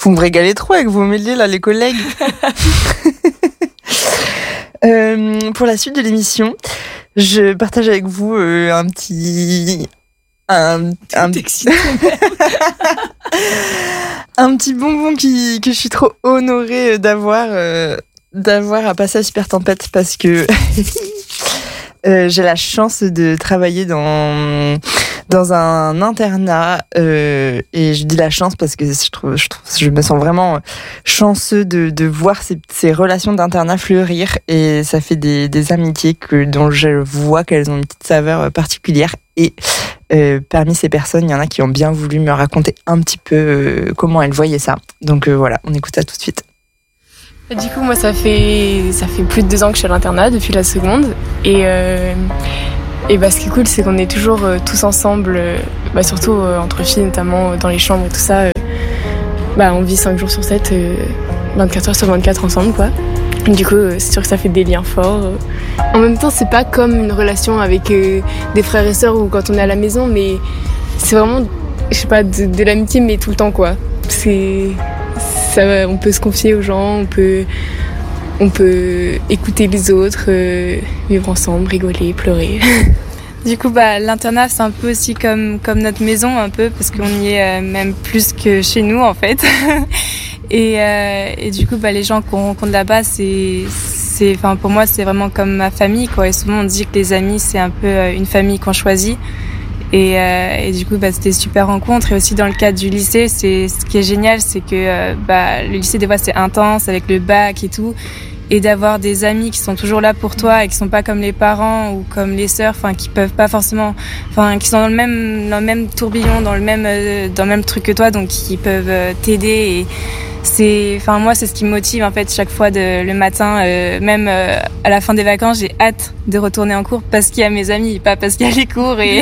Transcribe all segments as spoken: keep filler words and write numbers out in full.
Vous me régalez trop avec vos méliers, là, les collègues. euh, pour la suite de l'émission, je partage avec vous euh, un petit... Un, un, un petit bonbon qui, que je suis trop honorée d'avoir, euh, d'avoir à passer à Super Tempête parce que euh, j'ai la chance de travailler dans, dans un internat euh, et je dis la chance parce que je, trouve, je, trouve, je me sens vraiment chanceux de, de voir ces, ces relations d'internat fleurir et ça fait des, des amitiés que, dont je vois qu'elles ont une petite saveur particulière et Euh, parmi ces personnes, il y en a qui ont bien voulu me raconter un petit peu euh, comment elles voyaient ça. Donc euh, voilà, on écoute ça tout de suite. Du coup, moi, ça fait, ça fait plus de deux ans que je suis à l'internat, depuis la seconde. Et, euh, et bah, ce qui est cool, c'est qu'on est toujours euh, tous ensemble, euh, bah, surtout euh, entre filles, notamment euh, dans les chambres et tout ça. Euh, bah, on vit cinq jours sur sept, euh, vingt-quatre heures sur vingt-quatre ensemble, quoi. Du coup, c'est sûr que ça fait des liens forts. En même temps, c'est pas comme une relation avec euh, des frères et sœurs ou quand on est à la maison, mais c'est vraiment, je sais pas, de, de l'amitié, mais tout le temps, quoi. C'est, ça, on peut se confier aux gens, on peut, on peut écouter les autres, euh, vivre ensemble, rigoler, pleurer. Du coup, bah, l'internat, c'est un peu aussi comme, comme notre maison, un peu, parce qu'on y est euh, même plus que chez nous, en fait. Et, euh, et du coup, bah, les gens qu'on rencontre là-bas, c'est, c'est, enfin, pour moi, c'est vraiment comme ma famille, quoi. Et souvent, on dit que les amis, c'est un peu une famille qu'on choisit. Et, euh, et du coup, bah, c'était une super rencontre. Et aussi, dans le cadre du lycée, c'est, ce qui est génial, c'est que euh, bah, le lycée, des fois, c'est intense avec le bac et tout. Et d'avoir des amis qui sont toujours là pour toi et qui sont pas comme les parents ou comme les sœurs, enfin, qui peuvent pas forcément, enfin, qui sont dans le même, dans le même tourbillon, dans le même, euh, dans le même truc que toi, donc qui peuvent euh, t'aider. Et c'est, enfin, moi, c'est ce qui me motive, en fait, chaque fois de, le matin, euh, même euh, à la fin des vacances, j'ai hâte de retourner en cours parce qu'il y a mes amis, pas parce qu'il y a les cours, et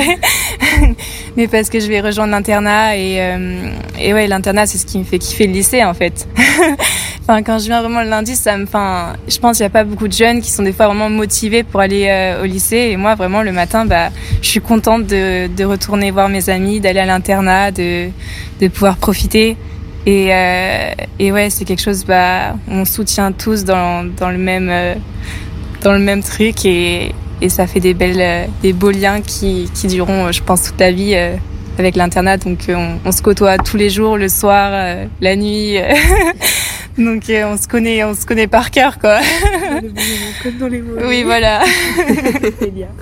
mais parce que je vais rejoindre l'internat. Et, euh, et ouais, l'internat, c'est ce qui me fait kiffer le lycée, en fait. Enfin, quand je viens vraiment le lundi, ça me, enfin, je pense qu'il y a pas beaucoup de jeunes qui sont des fois vraiment motivés pour aller euh, au lycée. Et moi, vraiment, le matin, bah, je suis contente de, de retourner voir mes amis, d'aller à l'internat, de, de pouvoir profiter. Et, euh, et ouais, c'est quelque chose, bah, on soutient tous dans, dans le même, euh, dans le même truc et, et ça fait des belles, euh, des beaux liens qui, qui dureront, je pense, toute la vie euh, avec l'internat. Donc, euh, on, on se côtoie tous les jours, le soir, euh, la nuit. Euh, donc, euh, on se connaît, on se connaît par cœur, quoi. Dans les bons moments, comme dans les mauvais. Oui, voilà. C'est bien.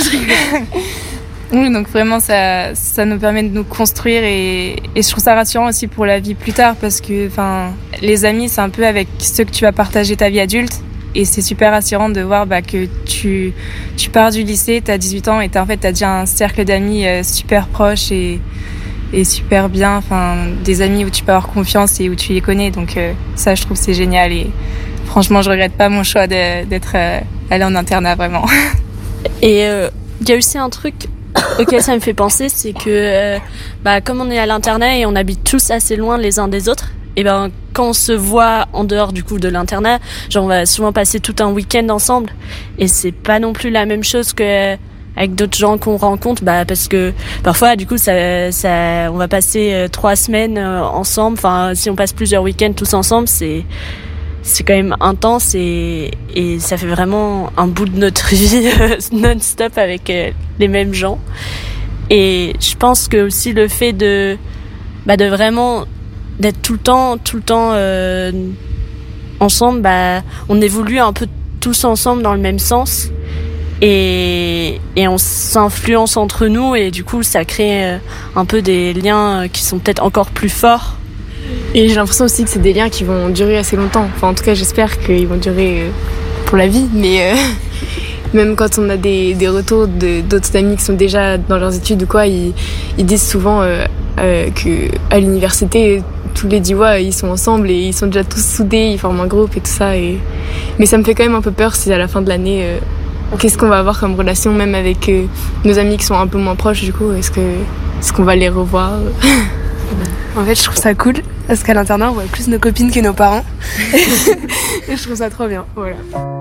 Oui, donc vraiment, ça, ça nous permet de nous construire et, et je trouve ça rassurant aussi pour la vie plus tard parce que, enfin, les amis, c'est un peu avec ceux que tu vas partager ta vie adulte et c'est super rassurant de voir bah, que tu, tu pars du lycée, t'as dix-huit ans et t'as, en fait, t'as déjà un cercle d'amis euh, super proche et, et super bien, enfin, des amis où tu peux avoir confiance et où tu les connais. Donc euh, ça, je trouve c'est génial et franchement, je regrette pas mon choix de, d'être euh, allée en internat, vraiment. Et il euh, y a aussi un truc auquel ça me fait penser, c'est que euh, bah, comme on est à l'internat et on habite tous assez loin les uns des autres, et ben quand on se voit en dehors du coup de l'internat, genre on va souvent passer tout un week-end ensemble et c'est pas non plus la même chose que avec d'autres gens qu'on rencontre, bah parce que parfois du coup ça, ça on va passer euh, trois semaines euh, ensemble, enfin si on passe plusieurs week-ends tous ensemble, c'est c'est quand même intense et, et ça fait vraiment un bout de notre vie non-stop avec euh, les mêmes gens. Et je pense que aussi le fait de, bah, de vraiment d'être tout le temps, tout le temps euh, ensemble, bah, on évolue un peu tous ensemble dans le même sens et, et on s'influence entre nous et du coup ça crée euh, un peu des liens qui sont peut-être encore plus forts. Et j'ai l'impression aussi que c'est des liens qui vont durer assez longtemps. Enfin, en tout cas, j'espère qu'ils vont durer pour la vie. Mais euh, même quand on a des, des retours de, d'autres amis qui sont déjà dans leurs études ou quoi, ils, ils disent souvent euh, euh, qu'à l'université, tous les Diois, ils sont ensemble et ils sont déjà tous soudés, ils forment un groupe et tout ça. Et... Mais ça me fait quand même un peu peur si à la fin de l'année, euh, qu'est-ce qu'on va avoir comme relation, même avec euh, nos amis qui sont un peu moins proches du coup. Est-ce, que, est-ce qu'on va les revoir? En fait, je trouve ça cool parce qu'à l'internat, on voit plus nos copines que nos parents. Et je trouve ça trop bien. Voilà.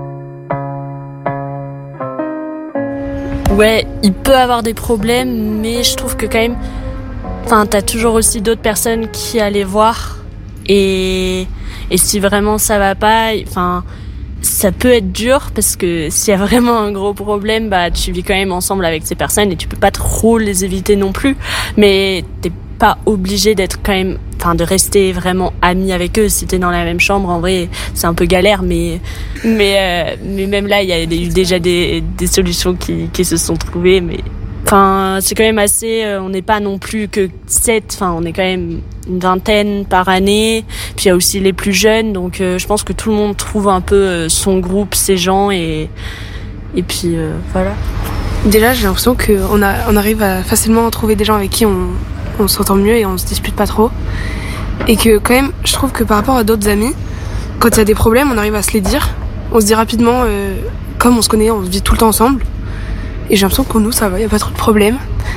Ouais, il peut avoir des problèmes, mais je trouve que quand même, enfin, t'as toujours aussi d'autres personnes qui allaient voir Et, et si vraiment ça va pas, enfin, ça peut être dur parce que s'il y a vraiment un gros problème, bah, tu vis quand même ensemble avec ces personnes et tu peux pas trop les éviter non plus. Mais t'es pas obligé d'être quand même, enfin, de rester vraiment ami avec eux. Si t'es dans la même chambre, en vrai, c'est un peu galère, mais, mais, euh, mais même là, il y a eu déjà des, des solutions qui, qui se sont trouvées, mais, enfin, c'est quand même assez, euh, on n'est pas non plus que sept, enfin, on est quand même une vingtaine par année. Puis il y a aussi les plus jeunes, donc euh, je pense que tout le monde trouve un peu euh, son groupe, ses gens, et, et puis euh, voilà. Déjà, j'ai l'impression qu'on a, on arrive à facilement trouver des gens avec qui on, on s'entend mieux et on se dispute pas trop. Et que quand même, je trouve que par rapport à d'autres amis, quand il y a des problèmes, on arrive à se les dire. On se dit rapidement, euh, comme on se connaît, on vit tout le temps ensemble. Et j'ai l'impression que pour nous, ça va, il n'y a pas trop de problèmes.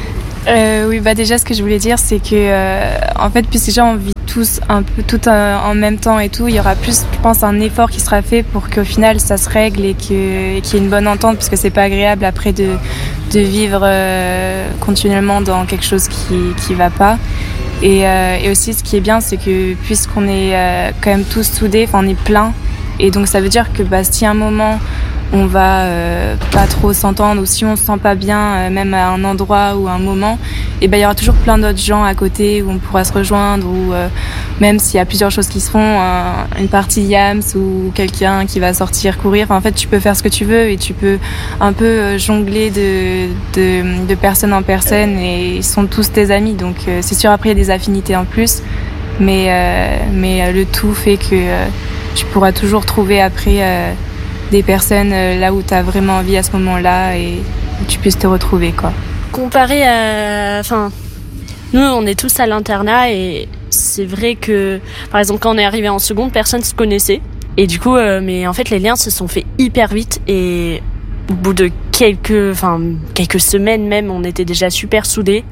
Euh, oui, bah déjà, ce que je voulais dire, c'est que, euh, en fait, puisque déjà on vit tous un peu tout en, en même temps et tout, il y aura plus, je pense, un effort qui sera fait pour qu'au final ça se règle et, que, et qu'il y ait une bonne entente, parce que c'est pas agréable après de, de vivre euh, continuellement dans quelque chose qui qui va pas. Et, euh, et aussi, ce qui est bien, c'est que puisqu'on est euh, quand même tous soudés, enfin on est plein, et donc ça veut dire que bah, si à un moment on va euh, pas trop s'entendre ou si on se sent pas bien, euh, même à un endroit ou à un moment, et ben il y aura toujours plein d'autres gens à côté où on pourra se rejoindre, ou euh, même s'il y a plusieurs choses qui se font, un, une partie yams ou quelqu'un qui va sortir courir. Enfin, en fait, tu peux faire ce que tu veux et tu peux un peu euh, jongler de, de, de personne en personne, et ils sont tous tes amis. Donc euh, c'est sûr, après il y a des affinités en plus, mais euh, mais euh, le tout fait que euh, tu pourras toujours trouver après euh, des personnes là où tu as vraiment envie à ce moment-là et où tu puisses te retrouver, quoi. Comparé à... Enfin, nous, on est tous à l'internat et c'est vrai que, par exemple, quand on est arrivé en seconde, personne ne se connaissait. Et du coup, euh, mais en fait, les liens se sont faits hyper vite et au bout de quelques, enfin, quelques semaines même, on était déjà super soudés.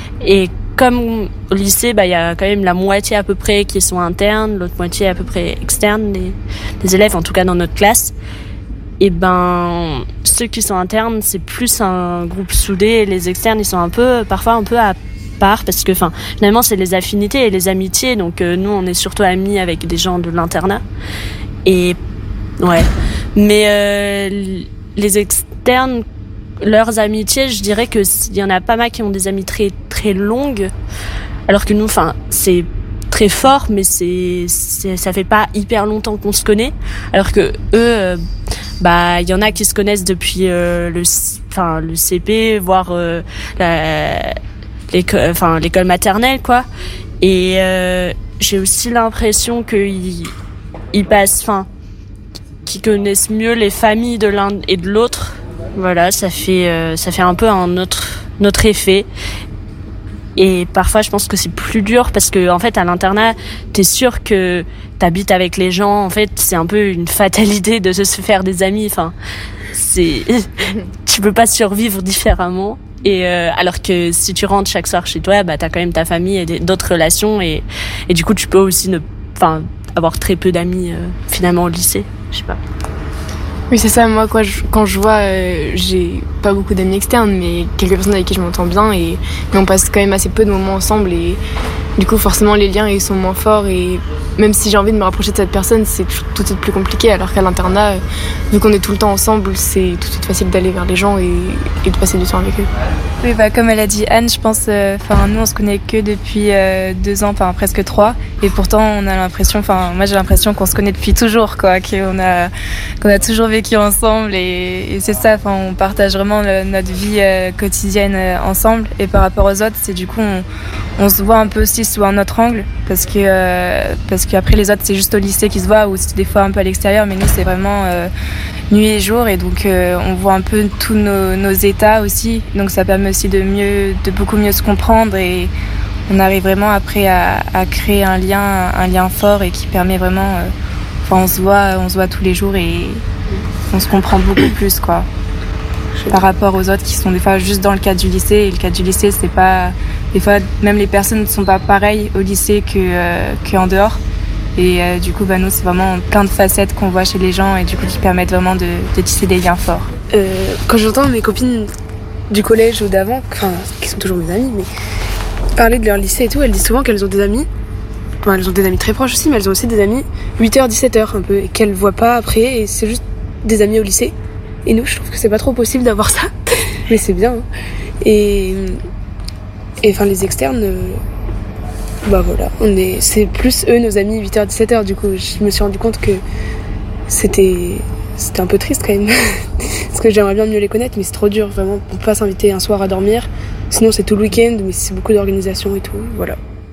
Et comme au lycée, bah, il y a quand même la moitié à peu près qui sont internes, l'autre moitié à peu près externes, les, les élèves, en tout cas dans notre classe. Et ben, ceux qui sont internes, c'est plus un groupe soudé, et les externes, ils sont un peu, parfois un peu à part, parce que, enfin, finalement, c'est les affinités et les amitiés. Donc, euh, nous, on est surtout amis avec des gens de l'internat. Et, ouais. Mais euh, les externes, leurs amitiés, je dirais que il y en a pas mal qui ont des amies très, très longues. Alors que nous, enfin, c'est très fort, mais c'est, c'est, ça fait pas hyper longtemps qu'on se connaît. Alors que eux, euh, bah, il y en a qui se connaissent depuis euh, le, enfin, le C P, voire euh, la, l'école, enfin, l'école maternelle, quoi. Et euh, j'ai aussi l'impression qu'ils ils passent, enfin, qu'ils connaissent mieux les familles de l'un et de l'autre. Voilà, ça fait, euh, ça fait un peu un autre, notre effet. Et parfois, je pense que c'est plus dur parce que, en fait, à l'internat, t'es sûr que t'habites avec les gens. En fait, c'est un peu une fatalité de se faire des amis. Enfin, c'est, tu peux pas survivre différemment. Et euh, alors que si tu rentres chaque soir chez toi, bah t'as quand même ta famille et d'autres relations. Et, et du coup, tu peux aussi ne, enfin, avoir très peu d'amis euh, finalement au lycée. Je sais pas. Oui, c'est ça. Moi, quoi, je, quand je vois, euh, j'ai pas beaucoup d'amis externes, mais quelques personnes avec qui je m'entends bien, et mais on passe quand même assez peu de moments ensemble, et du coup, forcément, les liens ils sont moins forts, et même si j'ai envie de me rapprocher de cette personne, c'est tout de suite plus compliqué. Alors qu'à l'internat, euh, vu qu'on est tout le temps ensemble, c'est tout de suite facile d'aller vers les gens et, et de passer du temps avec eux. Oui, bah comme elle a dit Anne, je pense, enfin euh, nous on se connaît que depuis euh, deux ans, enfin presque trois, et pourtant on a l'impression, enfin moi j'ai l'impression qu'on se connaît depuis toujours, quoi, qu'on a qu'on a toujours vécu ensemble, et, et c'est ça, enfin on partage vraiment le, notre vie euh, quotidienne euh, ensemble. Et par rapport aux autres, c'est du coup on, on se voit un peu aussi sous un autre angle, parce que euh, parce qu'après les autres c'est juste au lycée qu'ils se voient, ou c'est des fois un peu à l'extérieur, mais nous c'est vraiment euh, nuit et jour, et donc euh, on voit un peu tous nos, nos états aussi, donc ça permet aussi de mieux, de beaucoup mieux se comprendre, et on arrive vraiment après à, à créer un lien, un lien fort, et qui permet vraiment, euh, enfin on se voit, on se voit tous les jours et on se comprend beaucoup plus, quoi, par rapport aux autres qui sont des fois juste dans le cadre du lycée. Et le cadre du lycée, c'est pas, des fois même les personnes ne sont pas pareilles au lycée que euh, qu'en dehors. Et euh, du coup, bah, nous, c'est vraiment plein de facettes qu'on voit chez les gens, et du coup, qui permettent vraiment de, de tisser des liens forts. Euh, quand j'entends mes copines du collège ou d'avant, enfin, qui sont toujours mes amies, mais parler de leur lycée et tout, elles disent souvent qu'elles ont des amis bon, elles ont des amis très proches aussi, mais elles ont aussi des amis huit heures, dix-sept heures un peu, et qu'elles voient pas après, et c'est juste des amis au lycée. Et nous, je trouve que c'est pas trop possible d'avoir ça, mais c'est bien. Hein. Et, et enfin, les externes, euh, bah voilà, on est, c'est plus eux nos amis huit heures, dix-sept heures. Du coup, je me suis rendu compte que c'était, c'était un peu triste quand même, parce que j'aimerais bien mieux les connaître, mais c'est trop dur, vraiment. On peut pas s'inviter un soir à dormir, sinon c'est tout le week-end, mais c'est beaucoup d'organisation et tout, voilà.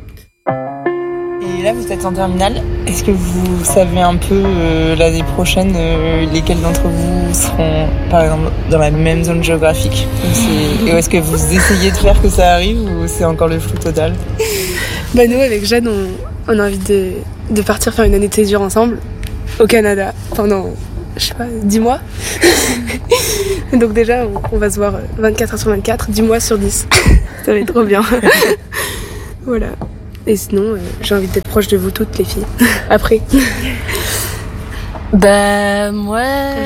Et là, vous êtes en terminale. Est-ce que vous savez un peu euh, l'année prochaine euh, lesquels d'entre vous seront, par exemple, dans la même zone géographique? Et est-ce que vous essayez de faire que ça arrive ou c'est encore le flou total? Bah nous, avec Jeanne, on, on a envie de, de partir faire une année de césure ensemble au Canada pendant, je sais pas, dix mois. Donc déjà, on, on va se voir vingt-quatre heures sur vingt-quatre, dix mois sur dix. Ça va être trop bien. Voilà. Et sinon, euh, j'ai envie d'être proche de vous toutes, les filles. Après. Bah, moi,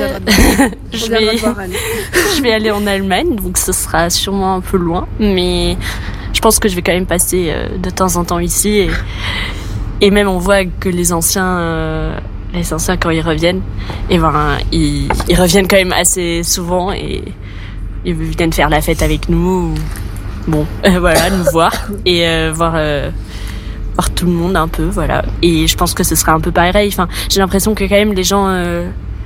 je je, vais... je vais aller en Allemagne, donc ce sera sûrement un peu loin. Mais je pense que je vais quand même passer euh, de temps en temps ici. Et, et même, on voit que les anciens, euh, les anciens quand ils reviennent, et ben, ils, ils reviennent quand même assez souvent et ils viennent faire la fête avec nous. Bon, euh, voilà, nous voir et euh, voir... Euh, voir tout le monde un peu, voilà. Et je pense que ce sera un peu pareil. Enfin, j'ai l'impression que quand même les gens, euh,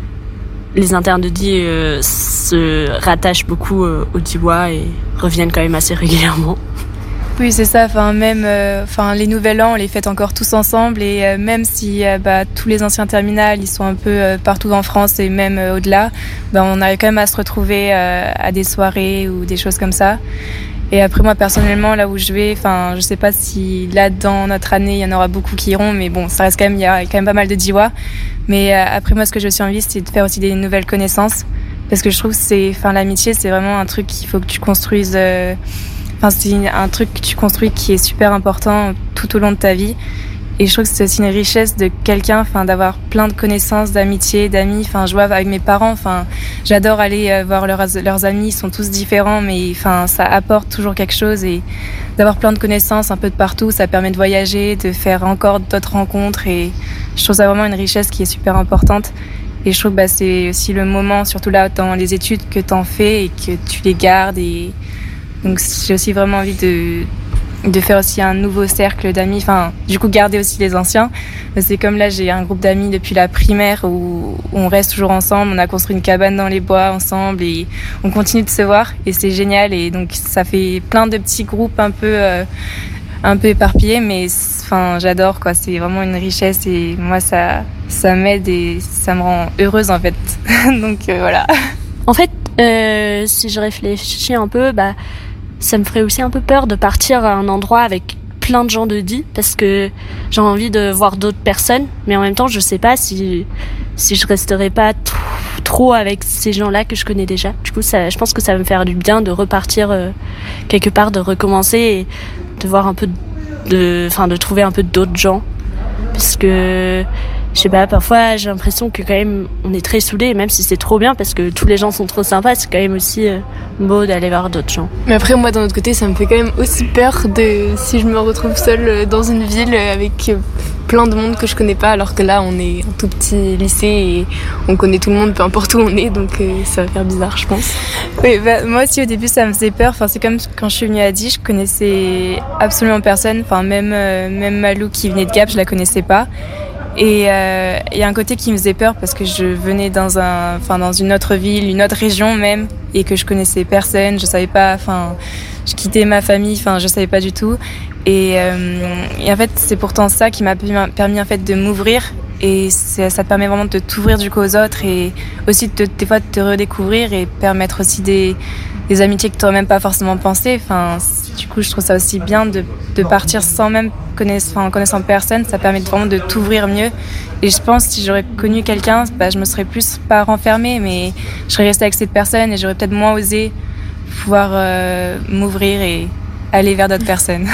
les internes de D I euh, se rattachent beaucoup euh, au Diois et reviennent quand même assez régulièrement. Oui, c'est ça. Enfin, même, euh, enfin, les Nouvel An, on les fête encore tous ensemble. Et euh, même si euh, bah, tous les anciens terminales, ils sont un peu euh, partout en France et même euh, au-delà, bah, on arrive quand même à se retrouver euh, à des soirées ou des choses comme ça. Et après, moi, personnellement, là où je vais, enfin, je sais pas si là, dans notre année, il y en aura beaucoup qui iront, mais bon, ça reste quand même, il y a quand même pas mal de Diois. Mais euh, après, moi, ce que j'ai aussi envie, c'est de faire aussi des nouvelles connaissances. Parce que je trouve que c'est, enfin, l'amitié, c'est vraiment un truc qu'il faut que tu construises, euh, enfin, c'est un truc que tu construis qui est super important tout au long de ta vie. Et je trouve que c'est aussi une richesse de quelqu'un, enfin, d'avoir plein de connaissances, d'amitié, d'amis. Enfin, je vois avec mes parents, enfin, j'adore aller voir leurs, leurs amis, ils sont tous différents, mais enfin, ça apporte toujours quelque chose. Et d'avoir plein de connaissances un peu de partout, ça permet de voyager, de faire encore d'autres rencontres. Et je trouve ça vraiment une richesse qui est super importante. Et je trouve que bah, c'est aussi le moment, surtout là dans les études, que t'en fais et que tu les gardes. Et donc j'ai aussi vraiment envie de de faire aussi un nouveau cercle d'amis, enfin du coup garder aussi les anciens. C'est comme là, j'ai un groupe d'amis depuis la primaire où on reste toujours ensemble, on a construit une cabane dans les bois ensemble et on continue de se voir et c'est génial. Et donc ça fait plein de petits groupes un peu euh, un peu éparpillés, mais enfin j'adore quoi, c'est vraiment une richesse et moi ça ça m'aide et ça me rend heureuse en fait. Donc euh, voilà. En fait, euh, si je réfléchis un peu, bah ça me ferait aussi un peu peur de partir à un endroit avec plein de gens de D I parce que j'ai envie de voir d'autres personnes, mais en même temps je sais pas si si je resterai pas t- trop avec ces gens-là que je connais déjà. Du coup ça, je pense que ça va me faire du bien de repartir euh, quelque part, de recommencer et de voir un peu de, enfin de trouver un peu d'autres gens parce que je sais pas, parfois j'ai l'impression que quand même on est très soudés, même si c'est trop bien parce que tous les gens sont trop sympas, c'est quand même aussi euh, beau d'aller voir d'autres gens. Mais après moi d'un autre côté ça me fait quand même aussi peur de si je me retrouve seule dans une ville avec plein de monde que je connais pas, alors que là on est un tout petit lycée et on connaît tout le monde peu importe où on est, donc euh, ça va faire bizarre je pense. Oui, bah, moi aussi au début ça me faisait peur, enfin, c'est comme quand je suis venue à D I, je connaissais absolument personne, enfin, même, euh, même Malou qui venait de Gap je la connaissais pas. Et il euh, y a un côté qui me faisait peur parce que je venais dans un, enfin dans une autre ville, une autre région même, et que je connaissais personne, je savais pas, enfin je quittais ma famille, enfin je savais pas du tout. Et, euh, et en fait c'est pourtant ça qui m'a permis en fait de m'ouvrir et ça te permet vraiment de t'ouvrir du coup aux autres et aussi de, des fois de te redécouvrir et permettre aussi des des amitiés que tu n'aurais même pas forcément pensé. Enfin, du coup, je trouve ça aussi bien de, de partir sans même connaître, enfin, en connaissant personne. Ça permet vraiment de t'ouvrir mieux. Et je pense que si j'aurais connu quelqu'un, bah, je me serais plus pas renfermée, mais je serais restée avec cette personne et j'aurais peut-être moins osé pouvoir euh, m'ouvrir et aller vers d'autres personnes.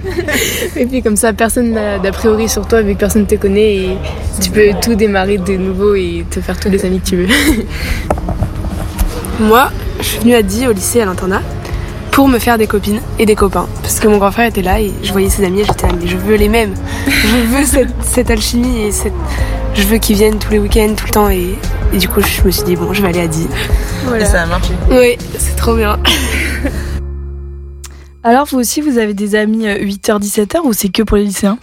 Et puis comme ça, personne n'a d'a priori sur toi vu que personne ne te connaît et tu peux tout démarrer de nouveau et te faire tous les amis que tu veux. Moi, je suis venue à D I au lycée, à l'internat, pour me faire des copines et des copains. Parce que mon grand frère était là et je voyais ses amis et j'étais là, mais je veux les mêmes. Je veux cette, cette alchimie et cette... je veux qu'ils viennent tous les week-ends, tout le temps. Et, et du coup, je me suis dit, bon, je vais aller à dix. Voilà. Et ça a marché. Oui, c'est trop bien. Alors, vous aussi, vous avez des amis huit heures dix-sept heures ou c'est que pour les lycéens?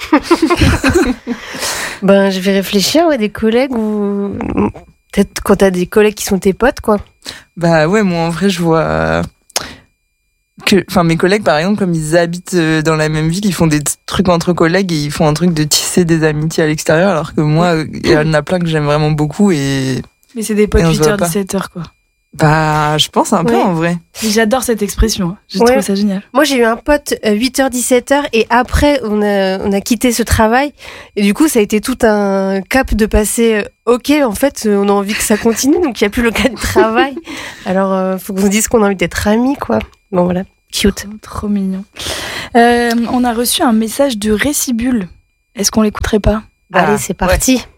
Ben, je vais réfléchir, ouais, des collègues ou peut-être quand t'as des collègues qui sont tes potes, quoi. Bah ouais, moi en vrai, je vois que, enfin, mes collègues, par exemple, comme ils habitent dans la même ville, ils font des trucs entre collègues et ils font un truc de tisser des amitiés à l'extérieur, alors que moi, il y en a plein que j'aime vraiment beaucoup et. Mais c'est des potes huit heures dix-sept heures, quoi. Bah, je pense un peu ouais. en vrai. J'adore cette expression. Je ouais. trouve ça génial. Moi, j'ai eu un pote euh, huit heures dix-sept heures et après, on a, on a quitté ce travail. Et du coup, ça a été tout un cap de passer. Euh, ok, en fait, on a envie que ça continue, donc il n'y a plus le cas de travail. Alors, euh, faut qu'on se dise qu'on a envie d'être amis, quoi. Bon, voilà. Cute. Trop, trop mignon. Euh, on a reçu un message de Récibule. Est-ce qu'on l'écouterait pas? bah, Allez, c'est parti. Ouais.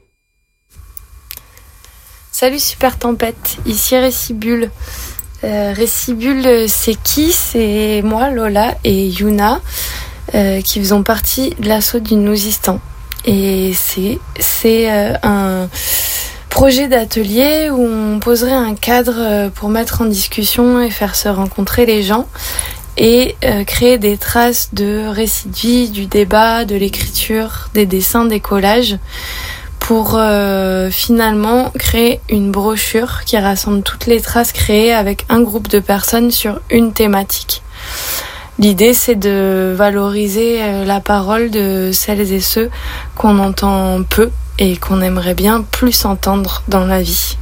Salut Super Tempête, ici Récibule. Euh, Récibule, c'est qui? C'est moi, Lola et Yuna, euh, qui faisons partie de l'assaut du Nouzistan. Et c'est, c'est euh, un projet d'atelier où on poserait un cadre pour mettre en discussion et faire se rencontrer les gens et euh, créer des traces de récits de vie, du débat, de l'écriture, des dessins, des collages, pour euh, finalement créer une brochure qui rassemble toutes les traces créées avec un groupe de personnes sur une thématique. L'idée, c'est de valoriser euh, la parole de celles et ceux qu'on entend peu et qu'on aimerait bien plus entendre dans la vie.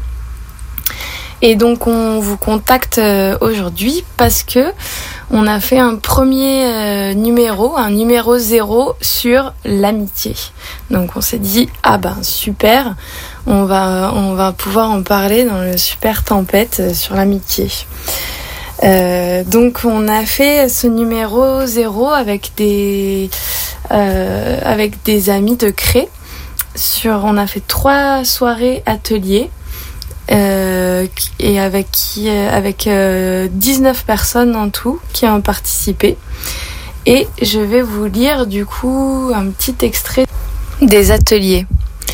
Et donc on vous contacte euh, aujourd'hui parce que on a fait un premier euh, numéro, un numéro zéro sur l'amitié. Donc on s'est dit ah ben super, on va on va pouvoir en parler dans le Super Tempête euh, sur l'amitié. Euh, donc on a fait ce numéro zéro avec des euh, avec des amis de Cré. Sur on a fait trois soirées ateliers. Euh, et avec qui, avec euh, dix-neuf personnes en tout qui ont participé. Et je vais vous lire du coup un petit extrait des ateliers.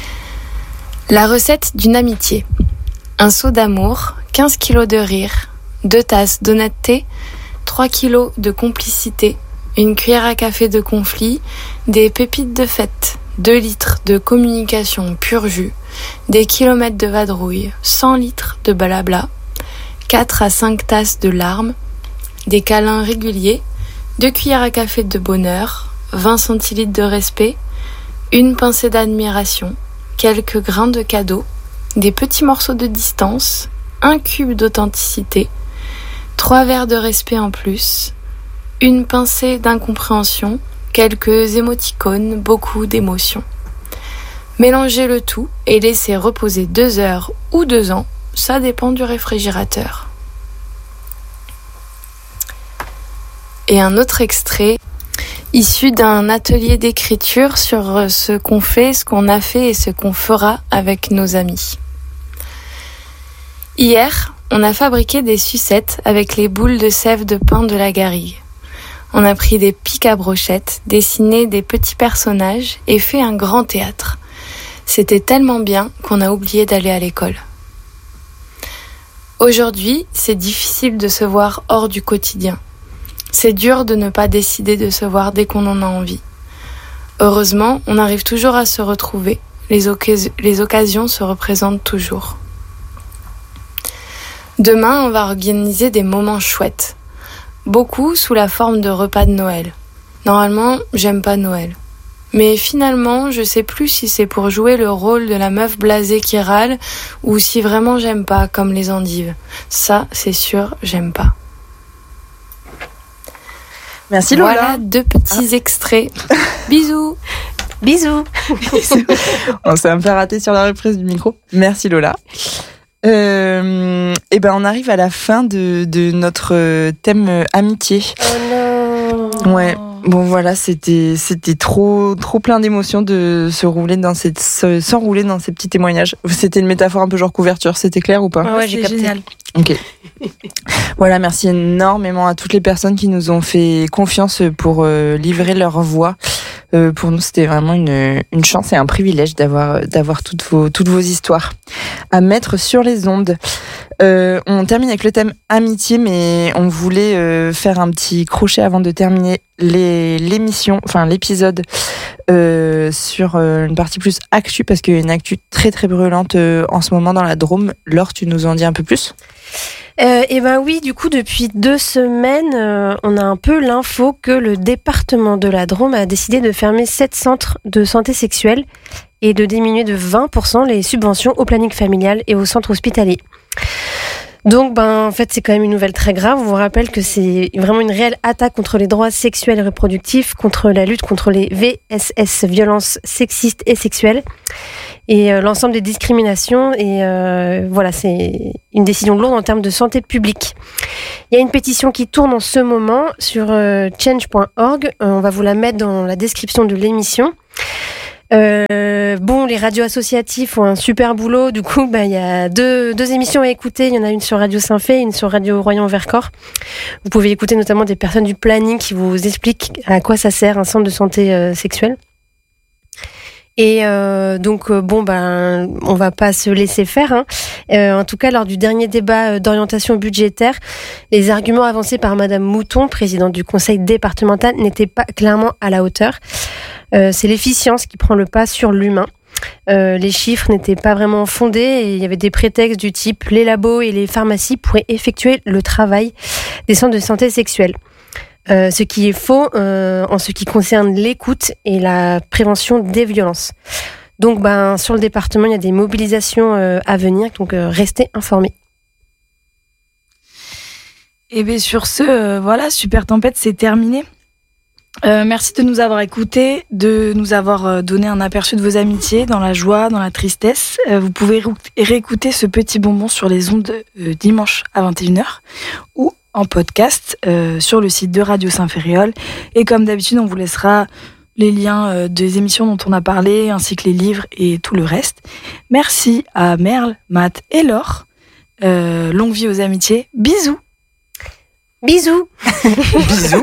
La recette d'une amitié. Un seau d'amour, quinze kilos de rire, deux tasses d'honnêteté, trois kilos de complicité, une cuillère à café de conflit, des pépites de fête, deux litres de communication pur jus, des kilomètres de vadrouille, cent litres de blabla, quatre à cinq tasses de larmes, des câlins réguliers, deux cuillères à café de bonheur, vingt centilitres de respect, une pincée d'admiration, quelques grains de cadeau, des petits morceaux de distance, un cube d'authenticité, trois verres de respect en plus, une pincée d'incompréhension, quelques émoticônes, beaucoup d'émotions. Mélangez le tout et laissez reposer deux heures ou deux ans, ça dépend du réfrigérateur. Et un autre extrait issu d'un atelier d'écriture sur ce qu'on fait, ce qu'on a fait et ce qu'on fera avec nos amis. Hier, on a fabriqué des sucettes avec les boules de sève de pain de la garrigue. On a pris des pics à brochettes, dessiné des petits personnages et fait un grand théâtre. C'était tellement bien qu'on a oublié d'aller à l'école. Aujourd'hui, c'est difficile de se voir hors du quotidien. C'est dur de ne pas décider de se voir dès qu'on en a envie. Heureusement, on arrive toujours à se retrouver. Les, ocas- les occasions se représentent toujours. Demain, on va organiser des moments chouettes. Beaucoup sous la forme de repas de Noël. Normalement, j'aime pas Noël. Mais finalement, je sais plus si c'est pour jouer le rôle de la meuf blasée qui râle ou si vraiment j'aime pas, comme les endives. Ça, c'est sûr, j'aime pas. Merci Lola. Voilà deux petits ah. extraits. Bisous. Bisous. On s'est un peu raté sur la reprise du micro. Merci Lola. Euh, et ben on arrive à la fin de, de notre thème amitié. Oh non. Ouais. Bon voilà, c'était c'était trop trop plein d'émotions de se rouler dans cette se- s'enrouler dans ces petits témoignages. C'était une métaphore un peu genre couverture, c'était clair ou pas? Ouais, ouais, j'ai capté. Génial. Ok. Voilà, merci énormément à toutes les personnes qui nous ont fait confiance pour euh, livrer leur voix. Euh, pour nous, c'était vraiment une, une chance et un privilège d'avoir, d'avoir toutes vos, toutes vos histoires à mettre sur les ondes. Euh, on termine avec le thème amitié, mais on voulait euh, faire un petit crochet avant de terminer les, l'émission, enfin l'épisode euh, sur euh, une partie plus actu, parce qu'il y a une actu très très brûlante euh, en ce moment dans la Drôme. Laure, tu nous en dis un peu plus ? Euh, et ben oui, du coup, depuis deux semaines, euh, on a un peu l'info que le département de la Drôme a décidé de fermer sept centres de santé sexuelle et de diminuer de vingt pour cent les subventions au planning familial et aux centres hospitaliers. Donc, ben, en fait, c'est quand même une nouvelle très grave. On vous rappelle que c'est vraiment une réelle attaque contre les droits sexuels et reproductifs, contre la lutte contre les V S S, violences sexistes et sexuelles, et euh, l'ensemble des discriminations. Et euh, voilà, c'est une décision lourde en termes de santé publique. Il y a une pétition qui tourne en ce moment sur euh, change point org. Euh, on va vous la mettre dans la description de l'émission. Euh, bon, les radios associatives font un super boulot. Du coup, bah, il y a deux, deux émissions à écouter. Il y en a une sur Radio Saint-Fé, une sur Radio Royan-Vercors. Vous pouvez écouter notamment des personnes du planning qui vous expliquent à quoi ça sert un centre de santé euh, sexuelle. Et euh, donc, euh, bon, ben, on va pas se laisser faire. Hein. Euh, en tout cas, lors du dernier débat d'orientation budgétaire, les arguments avancés par Madame Mouton, présidente du conseil départemental, n'étaient pas clairement à la hauteur. Euh, c'est l'efficience qui prend le pas sur l'humain. Euh, les chiffres n'étaient pas vraiment fondés et il y avait des prétextes du type les labos et les pharmacies pourraient effectuer le travail des centres de santé sexuelle. Euh, ce qui est faux euh, en ce qui concerne l'écoute et la prévention des violences. Donc, ben, sur le département, il y a des mobilisations euh, à venir, donc euh, restez informés. Et bien sur ce, euh, voilà, Super Tempête, c'est terminé. Euh, merci de nous avoir écoutés, de nous avoir euh, donné un aperçu de vos amitiés, dans la joie, dans la tristesse. Euh, vous pouvez ré- réécouter ce petit bonbon sur les ondes euh, dimanche à vingt et une heures ou en podcast euh, sur le site de Radio Saint-Ferréol. Et comme d'habitude, on vous laissera les liens euh, des émissions dont on a parlé, ainsi que les livres et tout le reste. Merci à Merle, Matt et Laure. Euh, longue vie aux amitiés. Bisous. Bisous. Bisous.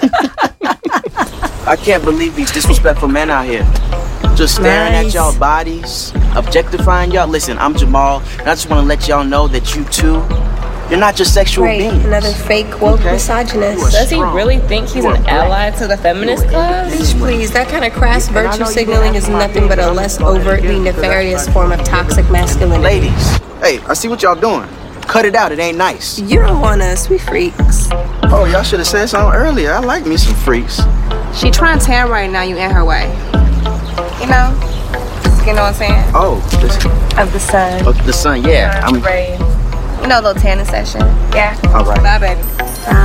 I can't believe these disrespectful men out here. Just staring nice. At y'all bodies, objectifying y'all. Listen, I'm Jamal, and I just want to let y'all know that you too, you're not just sexual right. beings. Another fake woke okay. misogynist. Does he really think he's an ally to the feminist cause? Please, please, that kind of crass virtue signaling is nothing but a less overtly nefarious form of toxic masculinity. Ladies, hey, I see what y'all doing. Cut it out, it ain't nice. You don't want us, we freaks. Oh, y'all should have said something earlier. I like me some freaks. She trying to tan right now, you in her way. You know? You know what I'm saying? Oh, this... Of the sun. Of the sun, yeah. I'm ready. You know, a little tanning session. Yeah. All right. Bye, baby.